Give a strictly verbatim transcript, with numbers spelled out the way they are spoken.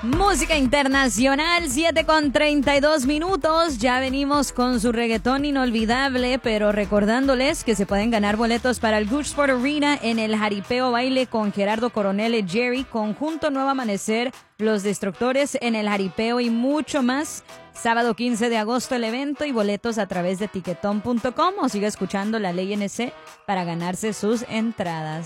Música internacional, siete con treinta y dos minutos. Ya venimos con su reggaetón inolvidable, pero recordándoles que se pueden ganar boletos para el Gush Sport Arena en el Jaripeo Baile con Gerardo Coronel y Jerry, Conjunto Nuevo Amanecer, Los Destructores en el Jaripeo y mucho más. Sábado quince de agosto el evento y boletos a través de tiquetón punto com o siga escuchando La Ley N C para ganarse sus entradas.